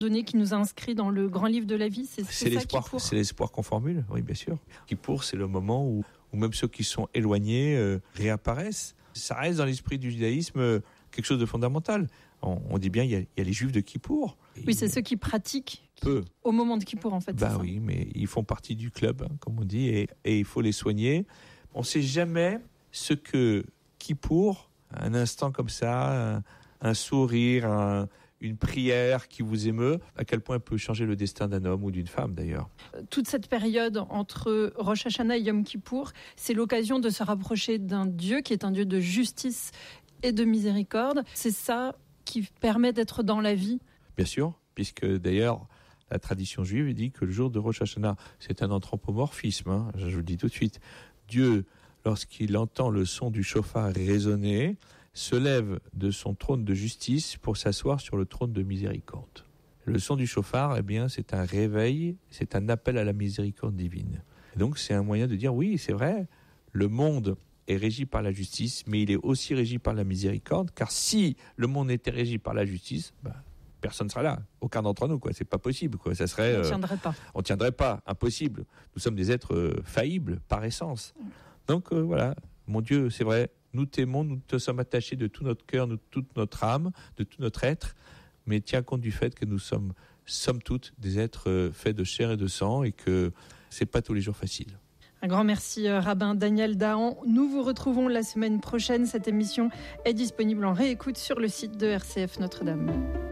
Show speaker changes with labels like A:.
A: donné qui nous a inscrits dans le grand livre de la vie, c'est ça,
B: l'espoir,
A: Kippour.
B: c'est l'espoir qu'on formule, oui, bien sûr. Kippour, c'est le moment où même ceux qui sont éloignés réapparaissent. Ça reste dans l'esprit du judaïsme quelque chose de fondamental. On dit bien, il y a les juifs de Kippour.
A: Oui, c'est ceux qui pratiquent au moment de Kippour, en fait.
B: Bah oui, mais ils font partie du club, comme on dit, et il faut les soigner. On ne sait jamais ce que Kippour, un instant comme ça, un sourire, une prière qui vous émeut, à quel point elle peut changer le destin d'un homme ou d'une femme d'ailleurs.
A: Toute cette période entre Rosh Hashanah et Yom Kippour, c'est l'occasion de se rapprocher d'un Dieu qui est un Dieu de justice et de miséricorde. C'est ça qui permet d'être dans la vie.
B: Bien sûr, puisque d'ailleurs la tradition juive dit que le jour de Rosh Hashanah, c'est un anthropomorphisme, je vous le dis tout de suite. Dieu, lorsqu'il entend le son du shofar résonner, se lève de son trône de justice pour s'asseoir sur le trône de miséricorde. Le son du shofar, eh bien, c'est un réveil, c'est un appel à la miséricorde divine. Et donc, c'est un moyen de dire, oui, c'est vrai, le monde est régi par la justice, mais il est aussi régi par la miséricorde, car si le monde était régi par la justice, personne ne sera là, aucun d'entre nous, quoi. C'est pas possible, quoi. Ça serait, on tiendrait pas, impossible. Nous sommes des êtres faillibles par essence. Donc voilà, mon Dieu, c'est vrai, nous t'aimons, nous te sommes attachés de tout notre cœur, de toute notre âme, de tout notre être, mais tiens compte du fait que nous sommes, somme toute, des êtres faits de chair et de sang et que c'est pas tous les jours facile.
A: Un grand merci, rabbin Daniel Dahan. Nous vous retrouvons la semaine prochaine. Cette émission est disponible en réécoute sur le site de RCF Notre-Dame.